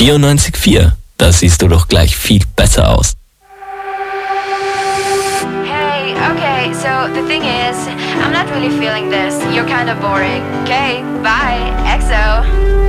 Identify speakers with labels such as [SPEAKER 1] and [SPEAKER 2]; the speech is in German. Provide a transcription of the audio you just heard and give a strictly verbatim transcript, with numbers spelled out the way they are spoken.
[SPEAKER 1] vierundneunzig Komma vier. Da siehst du doch gleich viel besser aus.
[SPEAKER 2] Hey, okay, so the thing is, I'm not really feeling this. You're kind of boring. Okay, bye, X O.